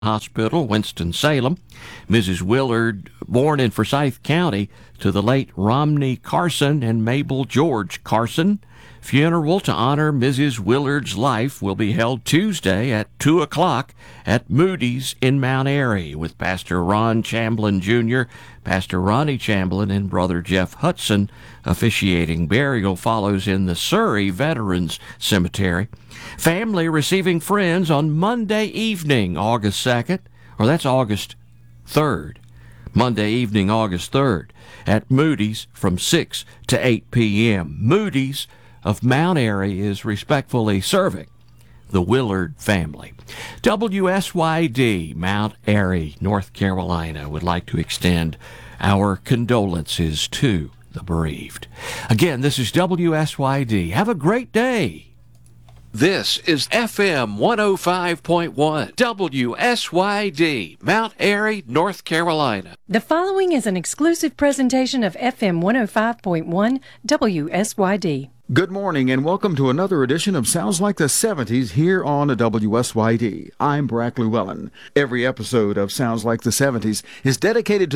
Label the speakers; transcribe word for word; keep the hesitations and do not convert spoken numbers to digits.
Speaker 1: Hospital, Winston-Salem. Missus Willard, born in Forsyth County to the late Romney Carson and Mabel George Carson. Funeral to honor Missus Willard's life will be held Tuesday at two o'clock at Moody's in Mount Airy with Pastor Ron Chamblin Junior, Pastor Ronnie Chamblin, and Brother Jeff Hudson officiating. Burial follows in the Surrey Veterans Cemetery. Family receiving friends on Monday evening, August second, or that's August third. Monday evening, August third, at Moody's from six to eight p.m. Moody's of Mount Airy is respectfully serving the Willard family. W S Y D, Mount Airy, North Carolina, would like to extend our condolences to the bereaved. Again, this is W S Y D. Have a great day. This is F M one oh five point one, W S Y D, Mount Airy, North Carolina.
Speaker 2: The following is an exclusive presentation of F M one oh five point one, W S Y D.
Speaker 3: Good morning and welcome to another edition of Sounds Like the seventies here on W S Y D. I'm Brack Llewellyn. Every episode of Sounds Like the seventies is dedicated to